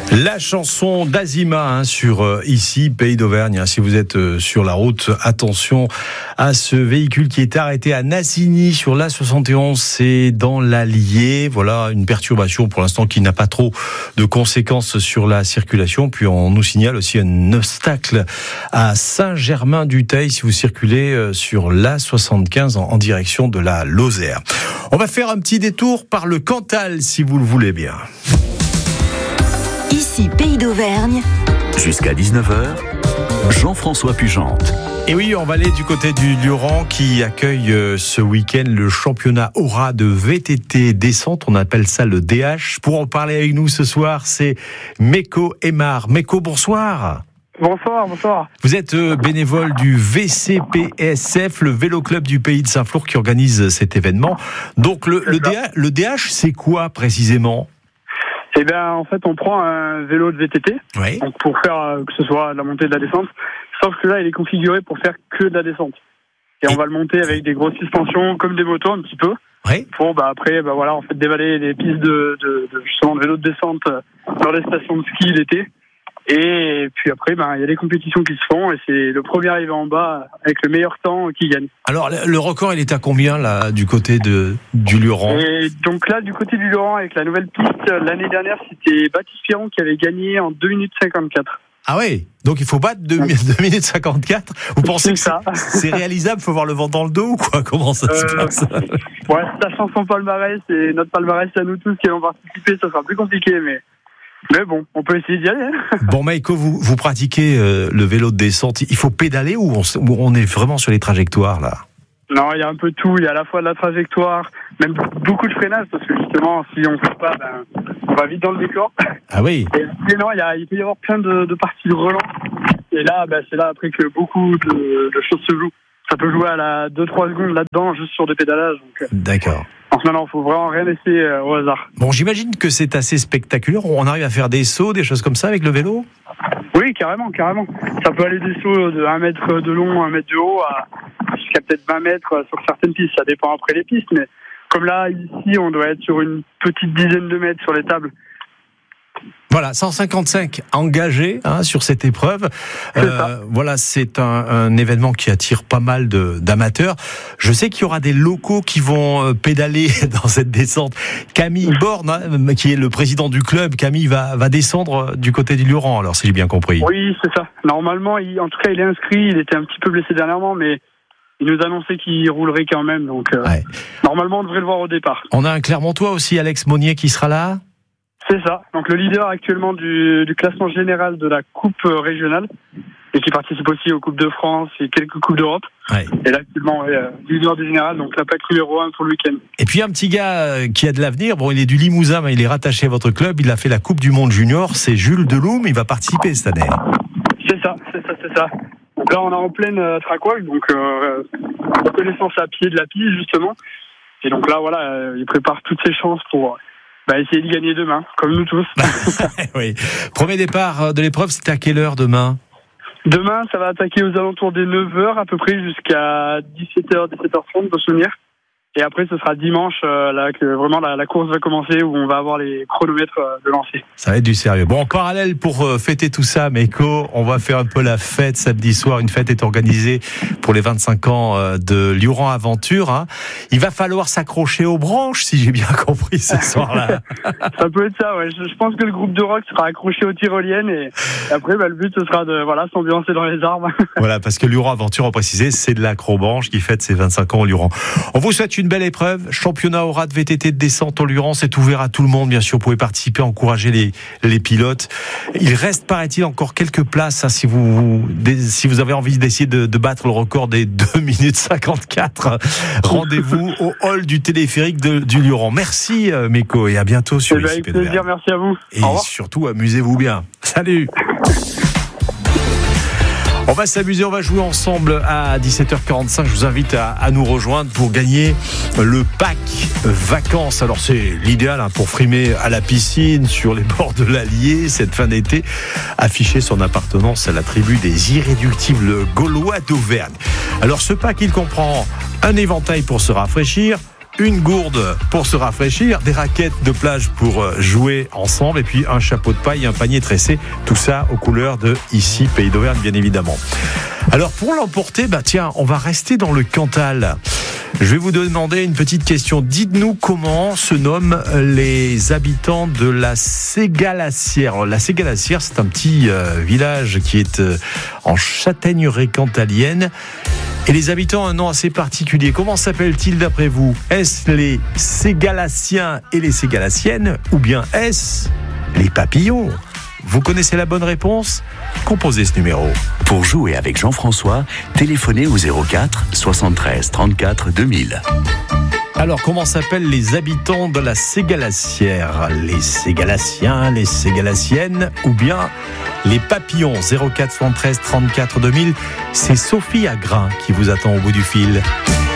La chanson d'Azima sur ici, Pays d'Auvergne. Si vous êtes sur la route, attention à ce véhicule qui est arrêté à Nassigny sur l'A71, c'est dans l'Allier. Voilà une perturbation pour l'instant qui n'a pas trop de conséquences sur la circulation. Puis on nous signale aussi un obstacle à Saint-Germain-du-Teil si vous circulez sur l'A75 en direction de la Lozère. On va faire un petit détour par le Cantal si vous le voulez bien. Ici, Pays d'Auvergne. Jusqu'à 19h, Jean-François Pugente. Et oui, on va aller du côté du Lioran qui accueille ce week-end le championnat Aura de VTT descente. On appelle ça le DH. Pour en parler avec nous ce soir, c'est Meko Aymar. Meko, bonsoir. Bonsoir. Vous êtes bénévole du VCPSF, le vélo club du pays de Saint-Flour qui organise cet événement. Donc le DH, c'est quoi précisément ? Eh bien, en fait, on prend un vélo de VTT, oui. Donc pour faire que ce soit de la montée et de la descente. Sauf que là, il est configuré pour faire que de la descente. Et on va le monter avec des grosses suspensions, comme des motos un petit peu. Oui. Pour après, voilà, en fait, dévaler les pistes justement de vélo de descente dans les stations de ski l'été. Et puis après, il y a des compétitions qui se font et c'est le premier arrivé en bas avec le meilleur temps qui gagne. Alors, le record, il est à combien, là, du côté du Lioran ? Et donc là, du côté du Lioran, avec la nouvelle piste, l'année dernière, c'était Baptiste Piron qui avait gagné en 2 minutes 54. Ah oui, donc il faut battre 2 minutes 54. Vous pensez que c'est réalisable ? Il faut voir le vent dans le dos ou quoi ? Comment ça se passe ? Ouais, sachant son palmarès et notre palmarès à nous tous qui allons participer, ça sera plus compliqué, mais bon, on peut essayer d'y aller. Bon, Maïko, vous pratiquez le vélo de descente. Il faut pédaler ou on est vraiment sur les trajectoires, là ? Non, il y a un peu de tout. Il y a à la fois de la trajectoire, même beaucoup de freinage, parce que justement, si on ne fait pas, on va vite dans le décor. Ah oui. Et non, il peut y avoir plein de parties de relance. Et là, c'est là après que beaucoup de choses se jouent. Ça peut jouer à 2-3 secondes là-dedans, juste sur des pédalages. Donc, d'accord. En ce moment, il faut vraiment rien laisser au hasard. Bon, j'imagine que c'est assez spectaculaire. On arrive à faire des sauts, des choses comme ça avec le vélo ? Oui, carrément. Ça peut aller des sauts de 1 mètre de long, 1 mètre de haut, jusqu'à peut-être 20 mètres sur certaines pistes. Ça dépend après les pistes, mais comme là, ici, on doit être sur une petite dizaine de mètres sur les tables. Voilà, 155 engagés sur cette épreuve. Voilà, c'est un événement qui attire pas mal d'amateurs. Je sais qu'il y aura des locaux qui vont pédaler dans cette descente. Camille Borne, qui est le président du club, Camille va descendre du côté du Lioran, alors si j'ai bien compris. Oui, c'est ça. Normalement, en tout cas, il est inscrit. Il était un petit peu blessé dernièrement, mais il nous annonçait qu'il roulerait quand même. Donc, normalement, on devrait le voir au départ. On a un Clermontois aussi, Alex Monnier, qui sera là. C'est ça. Donc le leader actuellement du classement général de la Coupe régionale et qui participe aussi aux Coupes de France et quelques Coupes d'Europe. Ouais. Et là actuellement, leader du général, donc la plaque numéro 1 pour le week-end. Et puis un petit gars qui a de l'avenir, bon il est du Limousin, mais il est rattaché à votre club, il a fait la Coupe du Monde Junior, c'est Jules Deloum, il va participer cette année. C'est ça. Donc là on est en pleine track walk, donc reconnaissance à pied de la piste justement. Et donc là voilà, il prépare toutes ses chances pour... essayer de gagner demain, comme nous tous. Oui. Premier départ de l'épreuve, c'est à quelle heure demain ? Demain, ça va attaquer aux alentours des 9h à peu près jusqu'à 17h, 17h30 de souvenir. Et après, ce sera dimanche, là que vraiment la course va commencer, où on va avoir les chronomètres de lancer. Ça va être du sérieux. Bon, en parallèle, pour fêter tout ça, Meko, on va faire un peu la fête samedi soir. Une fête est organisée pour les 25 ans de Lioran Aventure. Il va falloir s'accrocher aux branches, si j'ai bien compris ce soir-là. Ça peut être ça, ouais. Je pense que le groupe de rock sera accroché aux tyroliennes et après, le but, ce sera de s'ambiancer dans les arbres. Voilà, parce que Lioran Aventure, on précisait, c'est de l'accrobranche qui fête ses 25 ans au Lioran. On vous souhaite une belle épreuve. Championnat Aura de VTT de descente au Lioran, c'est ouvert à tout le monde, bien sûr. Vous pouvez participer, encourager les pilotes. Il reste, paraît-il, encore quelques places si vous avez envie d'essayer de battre le record des 2 minutes 54. Rendez-vous au hall du téléphérique du Lioran. Merci Meko et à bientôt sur ICI Pays d'Auvergne. Merci à vous. Et surtout, amusez-vous bien. Salut. On va s'amuser, on va jouer ensemble à 17h45. Je vous invite à nous rejoindre pour gagner le pack vacances. Alors c'est l'idéal pour frimer à la piscine, sur les bords de l'Allier, cette fin d'été, afficher son appartenance à la tribu des irréductibles Gaulois d'Auvergne. Alors ce pack, il comprend un éventail pour se rafraîchir, une gourde pour se rafraîchir, des raquettes de plage pour jouer ensemble et puis un chapeau de paille et un panier tressé. Tout ça aux couleurs de ici, Pays d'Auvergne, bien évidemment. Alors pour l'emporter, tiens, on va rester dans le Cantal. Je vais vous demander une petite question. Dites-nous comment se nomment les habitants de la Ségalassière. La Ségalassière, c'est un petit village qui est en châtaigneraie cantalienne. Et les habitants ont un nom assez particulier. Comment s'appellent-ils d'après vous ? Est-ce les Ségalassiens et les Ségalassiennes ou bien est-ce les papillons ? Vous connaissez la bonne réponse ? Composez ce numéro. Pour jouer avec Jean-François, téléphonez au 04 73 34 2000. Alors, comment s'appellent les habitants de la Ségalassière ? Les Ségalassiens, les Ségalassiennes ou bien les papillons ? 04 73 34 2000. C'est Sophie Agrin qui vous attend au bout du fil.